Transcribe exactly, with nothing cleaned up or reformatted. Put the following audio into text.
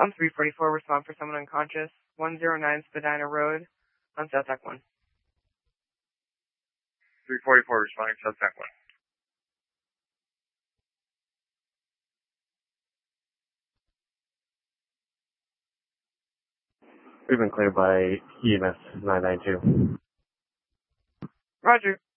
I'm three forty-four, respond for someone unconscious. one oh nine Spadina Road on South Tech one. three forty-four, responding South Tech one. We've been cleared by E M S nine nine two. Roger.